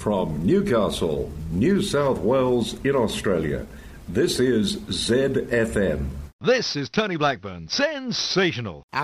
From Newcastle, New South Wales in Australia, this is ZFM. This is Tony Blackburn. Sensational. Our